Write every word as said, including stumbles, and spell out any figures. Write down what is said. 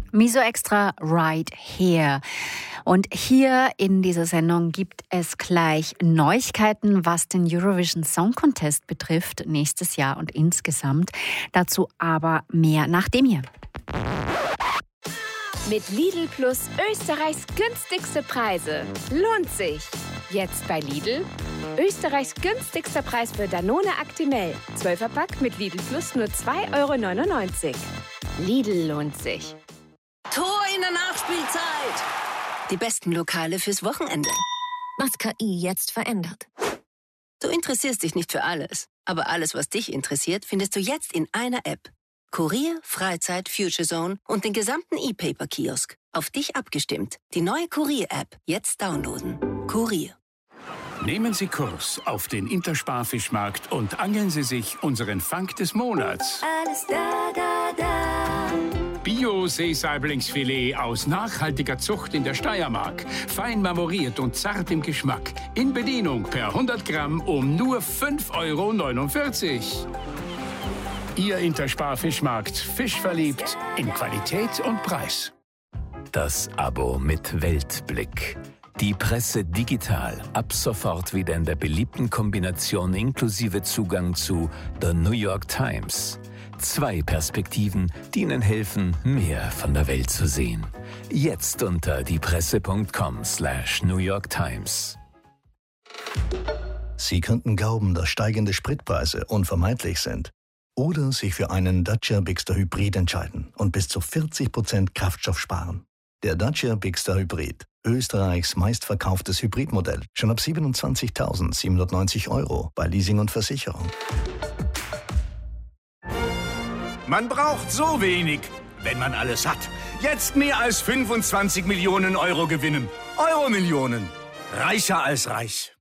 Miso Extra Right Here. Und hier in dieser Sendung gibt es gleich Neuigkeiten, was den Eurovision Song Contest betrifft, nächstes Jahr und insgesamt. Dazu aber mehr nach dem hier. Mit Lidl Plus Österreichs günstigste Preise. Lohnt sich. Jetzt bei Lidl. Österreichs günstigster Preis für Danone Actimel. zwölfer-Pack mit Lidl Plus nur zwei Euro neunundneunzig. Lidl lohnt sich. Tor in der Nachspielzeit. Die besten Lokale fürs Wochenende. Was K I jetzt verändert. Du interessierst dich nicht für alles, aber alles, was dich interessiert, findest du jetzt in einer App. Kurier, Freizeit, Future Zone und den gesamten E-Paper-Kiosk. Auf dich abgestimmt. Die neue Kurier-App. Jetzt downloaden. Kurier. Nehmen Sie Kurs auf den Intersparfischmarkt und angeln Sie sich unseren Fang des Monats. Alles da, da, da. Bio-Seesaiblingsfilet aus nachhaltiger Zucht in der Steiermark. Fein marmoriert und zart im Geschmack. In Bedienung per hundert Gramm um nur fünf Euro neunundvierzig. Ihr Intersparfischmarkt. Fischverliebt in Qualität und Preis. Das Abo mit Weltblick. Die Presse digital. Ab sofort wieder in der beliebten Kombination inklusive Zugang zu The New York Times. Zwei Perspektiven, die Ihnen helfen, mehr von der Welt zu sehen. Jetzt unter diepresse.com slash New York Times. Sie könnten glauben, dass steigende Spritpreise unvermeidlich sind. Oder sich für einen Dacia Bigster Hybrid entscheiden und bis zu vierzig Prozent Kraftstoff sparen. Der Dacia Bigster Hybrid, Österreichs meistverkauftes Hybridmodell, schon ab siebenundzwanzigtausendsiebenhundertneunzig Euro bei Leasing und Versicherung. Man braucht so wenig, wenn man alles hat. Jetzt mehr als fünfundzwanzig Millionen Euro gewinnen. Euro-Millionen. Reicher als reich.